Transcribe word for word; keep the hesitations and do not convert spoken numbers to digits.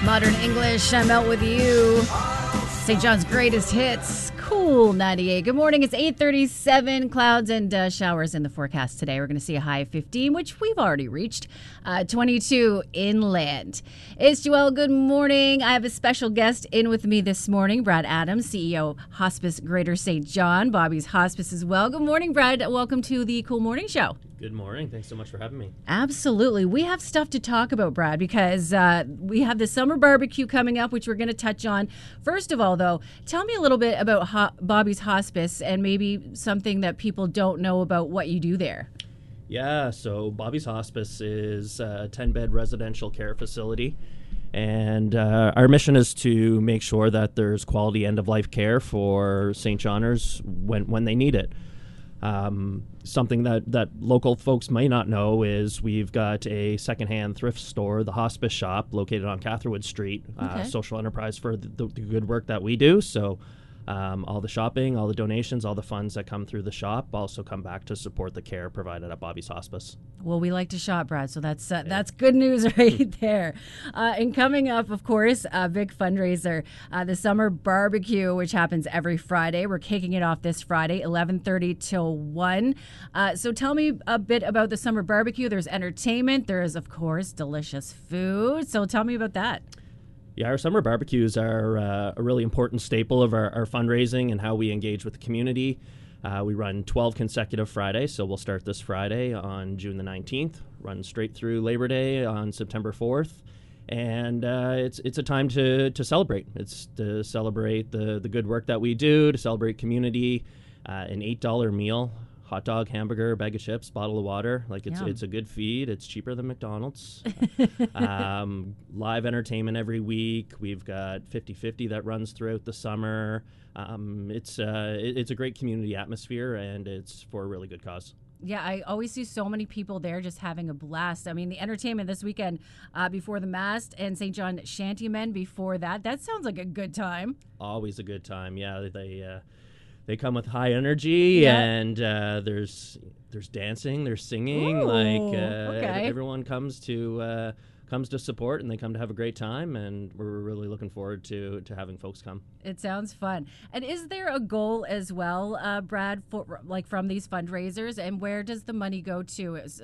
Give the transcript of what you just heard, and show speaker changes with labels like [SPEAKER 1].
[SPEAKER 1] Modern English, I'm out with you. Saint John's greatest hits. Cool ninety-eight. Good morning. It's eight thirty-seven. Clouds and uh, showers in the forecast today. We're going to see a high of fifteen, which we've already reached. Uh, twenty-two inland. It's Joelle. Good morning. I have a special guest in with me this morning. Brad Adams, C E O Hospice Greater Saint John. Bobby's Hospice as well. Good morning, Brad. Welcome to the Cool Morning Show.
[SPEAKER 2] Good morning. Thanks so much for having me.
[SPEAKER 1] Absolutely. We have stuff to talk about, Brad, because uh, we have the summer barbecue coming up, which we're going to touch on. First of all, though, tell me a little bit about Ho- Bobby's Hospice and maybe something that people don't know about what you do there.
[SPEAKER 2] Yeah, so Bobby's Hospice is a ten-bed residential care facility, and uh, our mission is to make sure that there's quality end-of-life care for Saint Johners when, when they need it. Um, something that, that local folks may not know is we've got a secondhand thrift store, the Hospice Shop, located on Catherwood Street,
[SPEAKER 1] Okay.
[SPEAKER 2] uh, social enterprise for the, the, the good work that we do. So um, all the shopping, all the donations, all the funds that come through the shop also come back to support the care provided at Bobby's Hospice.
[SPEAKER 1] Well, we like to shop, Brad, so that's uh, that's good news right there. Uh, and coming up, of course, a big fundraiser, uh, the summer barbecue, which happens every Friday. We're kicking it off this Friday, eleven thirty till one. Uh, so tell me a bit about the summer barbecue. There's entertainment. There is, of course, delicious food. So tell me about that.
[SPEAKER 2] Yeah, our summer barbecues are uh, a really important staple of our, our fundraising and how we engage with the community. Uh, we run twelve consecutive Fridays, so we'll start this Friday on June the nineteenth, run straight through Labor Day on September fourth, and uh, it's it's a time to to celebrate. It's to celebrate the, the good work that we do, to celebrate community, uh, an eight dollar meal, hot dog, hamburger, bag of chips, bottle of water. Like it's
[SPEAKER 1] Yum.
[SPEAKER 2] it's a good feed. It's cheaper than McDonald's. um, live entertainment every week. We've got fifty-fifty that runs throughout the summer. Um, it's uh, it, it's a great community atmosphere, and it's for a really good cause.
[SPEAKER 1] Yeah, I always see so many people there just having a blast. I mean, the entertainment this weekend uh, before the Mast and Saint John Shantymen before that. That sounds like a good time.
[SPEAKER 2] Always a good time. Yeah, they uh, they come with high energy,
[SPEAKER 1] Yeah.
[SPEAKER 2] and uh, there's there's dancing, there's singing.
[SPEAKER 1] Ooh,
[SPEAKER 2] like uh,
[SPEAKER 1] okay.
[SPEAKER 2] everyone comes to uh, comes to support, and they come to have a great time, and we're really looking forward to to having folks come.
[SPEAKER 1] It sounds fun. And is there a goal as well, uh, Brad, for like from these fundraisers, and where does the money go to? Is,